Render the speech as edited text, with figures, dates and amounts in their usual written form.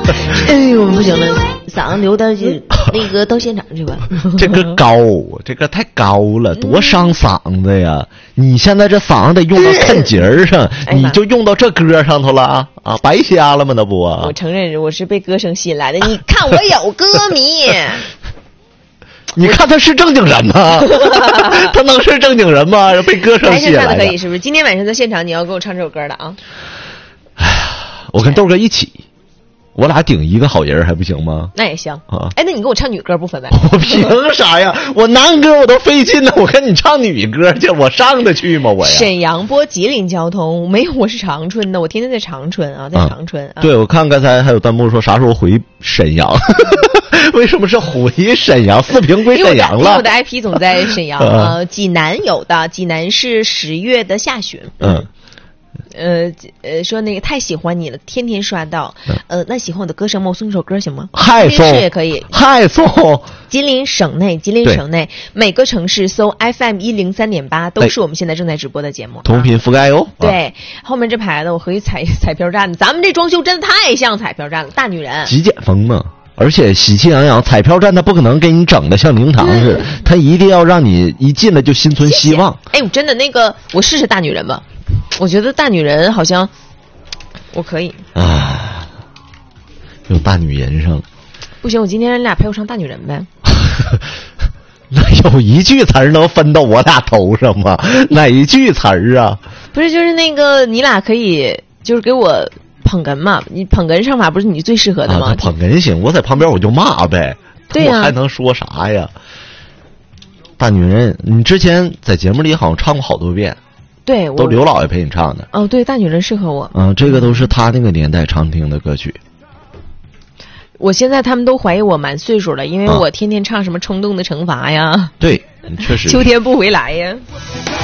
哎呦，不行了，嗓子流的就那个到现场去吧。 这个高，这个太高了，多伤嗓子呀！你现在这嗓子得用到看节儿上，你就用到这歌上头了啊，白瞎了吗？那不啊？ 我承认我是被歌声吸引来的。你看我有歌迷。 你看他是正经人吗？他能是正经人吗？被歌声吸引来的。 看的可以是不是？今天晚上在现场你要给我唱这首歌的啊！ 哎呀，我跟豆哥一起，我俩顶一个好人还不行吗？ 那也行啊！ 哎，那你给我唱女歌部分呗？ 我凭啥呀？我男歌我都费劲呢，我跟你唱女歌去，我上得去吗？我呀。 沈阳拨吉林交通没有，我是长春的，我天天在长春啊，在长春。 对，我看刚才还有弹幕说啥时候回沈阳。为什么是回沈阳？四平归沈阳了。 因为我的 IP 总在沈阳济南有的，济南是10月的下旬。说那个太喜欢你了，天天刷到。那喜欢我的歌声吗？我送一首歌行吗？ 嗨送也可以。 嗨送。 吉林省内每个城市搜 FM 103.8都是我们现在正在直播的节目， 同频覆盖哟。 对，后面这牌子我回去彩票站，咱们这装修真的太像彩票站了，大女人极简风嘛。而且喜气洋洋，彩票站它不可能给你整的像灵堂似的，它一定要让你一进来就心存希望。 哎，我真的那个，我试试大女人吧，我觉得大女人好像我可以啊，有大女人上了。 不行，我今天俩陪我唱大女人呗。 那有一句词儿能分到我俩头上吗？哪一句词儿啊？ 不是，就是那个你俩可以就是给我。捧哏嘛，你捧哏上法不是你最适合的吗？ 啊、捧哏行，我在旁边我就骂呗。 对呀、 我还能说啥呀？大女人，你之前在节目里好像唱过好多遍。 对， 都刘老爷陪你唱的。 哦，对，大女人适合我。 这个都是他那个年代常听的歌曲。 我现在他们都怀疑我满岁数了，因为我天天唱什么冲动的惩罚呀。 对，确实。 秋天不回来呀。